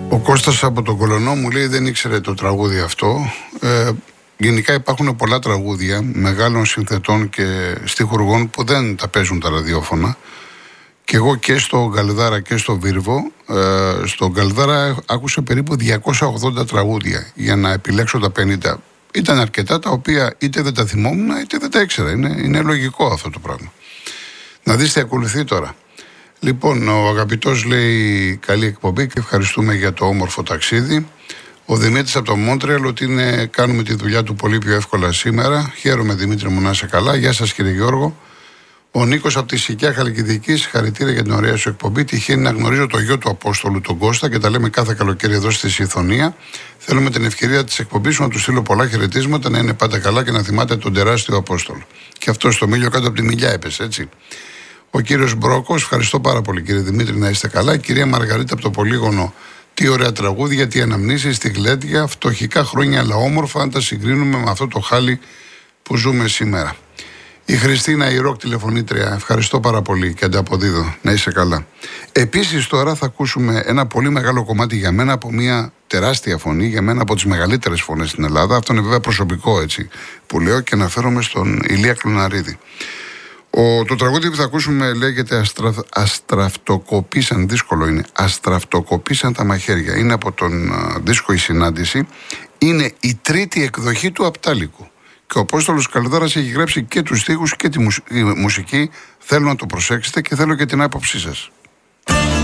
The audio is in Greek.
Ο Κώστας από τον Κολονό μου λέει δεν ήξερε το τραγούδι αυτό. Γενικά υπάρχουν πολλά τραγούδια μεγάλων συνθετών και στιχουργών που δεν τα παίζουν τα ραδιόφωνα. Και εγώ και στο Γκαλδάρα και στο Βίρβο, στο Γκαλδάρα άκουσα περίπου 280 τραγούδια για να επιλέξω τα 50. Ήταν αρκετά τα οποία είτε δεν τα θυμόμουν είτε δεν τα ήξερα. Είναι λογικό αυτό το πράγμα. Να δεις τι ακολουθεί τώρα. Λοιπόν, ο αγαπητός λέει καλή εκπομπή και ευχαριστούμε για το όμορφο ταξίδι. Ο Δημήτρης από το Μόντρεαλ ότι κάνουμε τη δουλειά του πολύ πιο εύκολα σήμερα. Χαίρομαι Δημήτρη μου να είσαι καλά. Γεια σας κύριε Γιώργο. Ο Νίκος από τη Σικιά Χαλκιδική, συγχαρητήρια για την ωραία σου εκπομπή. Τυχαίνει να γνωρίζω το γιο του Απόστολου, τον Κώστα, και τα λέμε κάθε καλοκαίρι εδώ στη Συθωνία. Θέλω με την ευκαιρία τη εκπομπή να του στείλω πολλά χαιρετίσματα, να είναι πάντα καλά και να θυμάται τον τεράστιο Απόστολο. Και αυτό στο Μήλιο κάτω από τη Μιλιά έπεσε, έτσι. Ο κύριος Μπρόκος, ευχαριστώ πάρα πολύ κύριε Δημήτρη, να είστε καλά. Η κυρία Μαργαρίτα από το Πολύγωνο, τι ωραία τραγούδια, τι αναμνήσεις, τι γλέντια, φτωχικά χρόνια αλλά όμορφα, αν τα συγκρίνουμε με αυτό το χάλι που ζούμε σήμερα. Η Χριστίνα η Ροκ τηλεφωνήτρια, ευχαριστώ πάρα πολύ και ανταποδίδω, να είσαι καλά. Επίσης τώρα θα ακούσουμε ένα πολύ μεγάλο κομμάτι για μένα από μια τεράστια φωνή, για μένα από τις μεγαλύτερες φωνές στην Ελλάδα. Αυτό είναι βέβαια προσωπικό έτσι που λέω και αναφέρομαι στον Ηλία Κλωναρίδη. Το τραγούδι που θα ακούσουμε λέγεται Αστραφτοκοπήσαν, δύσκολο είναι, Αστραφτοκοπήσαν τα μαχαίρια. Είναι από τον δίσκο Η Συνάντηση. Είναι η τρίτη εκδοχή του Απτάλικου. Και ο Απόστολος Καλδάρας έχει γράψει και τους στίχους και τη μουσική. Θέλω να το προσέξετε και θέλω και την άποψή σας.